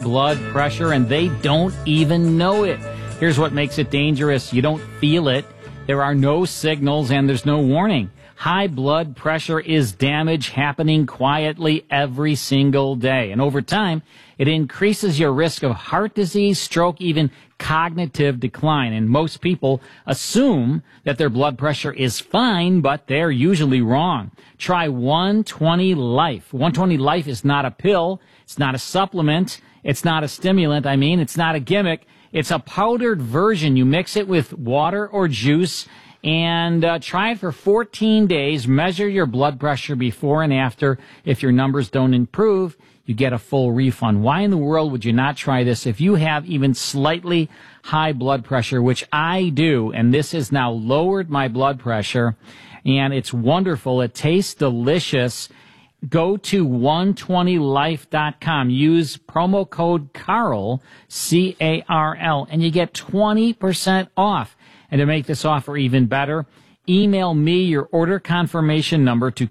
blood pressure, and they don't even know it. Here's what makes it dangerous. You don't feel it. There are no signals, and there's no warning. High blood pressure is damage happening quietly every single day. And over time, it increases your risk of heart disease, stroke, even cognitive decline. And most people assume that their blood pressure is fine, but they're usually wrong. Try 120 Life. 120 Life is not a pill. It's not a supplement. It's not a stimulant. It's not a gimmick. It's a powdered version. You mix it with water or juice and try it for 14 days. Measure your blood pressure before and after. If your numbers don't improve, you get a full refund. Why in the world would you not try this if you have even slightly high blood pressure, which I do, and this has now lowered my blood pressure, and it's wonderful. It tastes delicious. Go to 120life.com. Use promo code CARL, C-A-R-L, and you get 20% off. And to make this offer even better, email me your order confirmation number to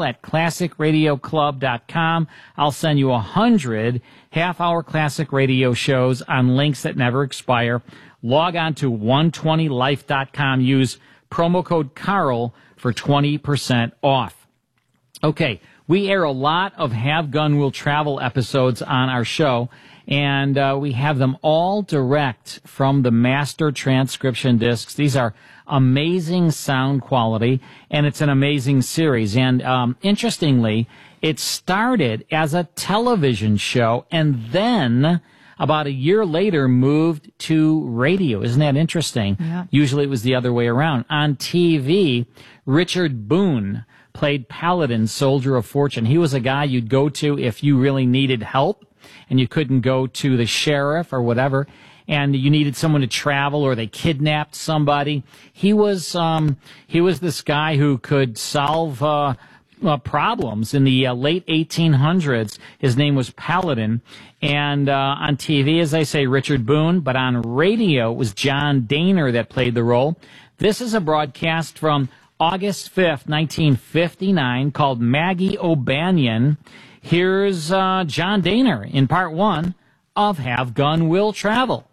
carl@classicradioclub.com. I'll send you 100 half-hour classic radio shows on links that never expire. Log on to 120life.com. Use promo code CARL for 20% off. Okay, we air a lot of Have Gun Will Travel episodes on our show, and we have them all direct from the master transcription discs. These are amazing sound quality, and it's an amazing series. And interestingly, it started as a television show, and then about a year later moved to radio. Isn't that interesting? Yeah. Usually it was the other way around. On TV, Richard Boone played Paladin, Soldier of Fortune. He was a guy you'd go to if you really needed help and you couldn't go to the sheriff or whatever, and you needed someone to travel or they kidnapped somebody. He was this guy who could solve problems in the late 1800s. His name was Paladin. And on TV, as I say, Richard Boone, but on radio it was John Daner that played the role. This is a broadcast from August 5th, 1959, called Maggie O'Banion. Here's John Daner in part one of Have Gun Will Travel.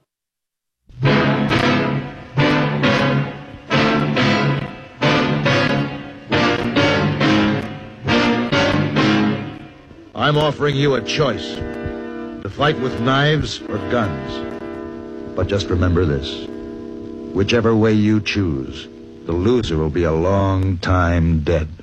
I'm offering you a choice, to fight with knives or guns. But just remember this, whichever way you choose, the loser will be a long time dead.